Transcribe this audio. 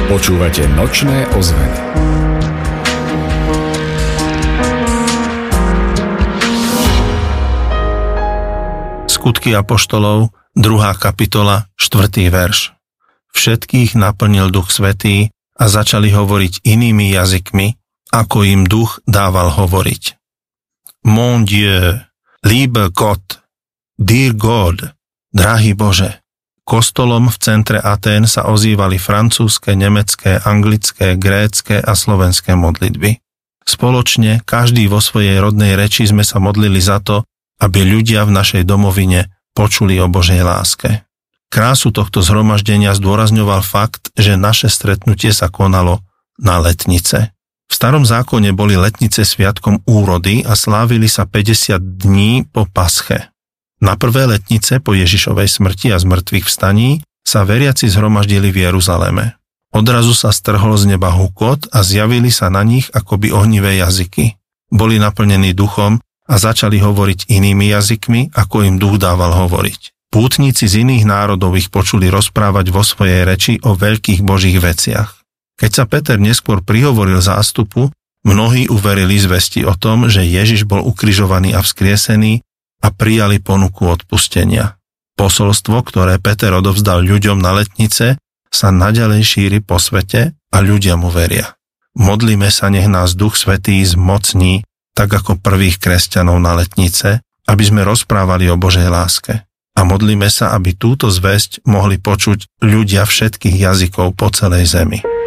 Počúvate Nočné ozveny. Skutky apoštolov, 2. kapitola, 4. verš. Všetkých naplnil Duch Svätý a začali hovoriť inými jazykmi, ako im Duch dával hovoriť. Mon Dieu, liebe Gott, dear God, drahý Bože. Kostolom v centre Atén sa ozývali francúzske, nemecké, anglické, grécke a slovenské modlitby. Spoločne, každý vo svojej rodnej reči sme sa modlili za to, aby ľudia v našej domovine počuli o Božej láske. Krásu tohto zhromaždenia zdôrazňoval fakt, že naše stretnutie sa konalo na letnice. V Starom zákone boli letnice sviatkom úrody a slávili sa 50 dní po Pasche. Na prvé letnice po Ježišovej smrti a zmrtvých vstaní sa veriaci zhromaždili v Jeruzaleme. Odrazu sa strhol z neba hukot a zjavili sa na nich akoby ohnivé jazyky. Boli naplnení duchom a začali hovoriť inými jazykmi, ako im duch dával hovoriť. Pútnici z iných národov ich počuli rozprávať vo svojej reči o veľkých božích veciach. Keď sa Peter neskôr prihovoril zástupu, mnohí uverili zvesti o tom, že Ježiš bol ukrižovaný a vzkriesený a prijali ponuku odpustenia. Posolstvo, ktoré Peter odovzdal ľuďom na letnice, sa naďalej šíri po svete a ľudia mu veria. Modlíme sa, nech nás Duch Svätý zmocní, tak ako prvých kresťanov na letnice, aby sme rozprávali o Božej láske. A modlíme sa, aby túto zvesť mohli počuť ľudia všetkých jazykov po celej zemi.